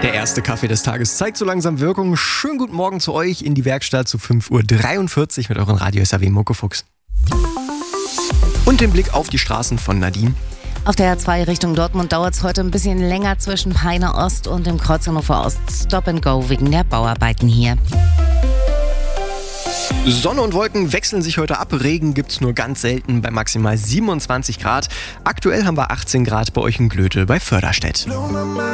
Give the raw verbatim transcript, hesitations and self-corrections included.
Der erste Kaffee des Tages zeigt so langsam Wirkung. Schönen guten Morgen zu euch in die Werkstatt zu fünf Uhr dreiundvierzig mit euren Radio S R W Muckefuchs. Und den Blick auf die Straßen von Nadine. Auf der A zwei Richtung Dortmund dauert es heute ein bisschen länger zwischen Peine Ost und dem Kreuz Hannover Ost. Stop and go wegen der Bauarbeiten hier. Sonne und Wolken wechseln sich heute ab. Regen gibt's nur ganz selten bei maximal siebenundzwanzig Grad. Aktuell haben wir achtzehn Grad bei euch in Glöte bei Förderstedt.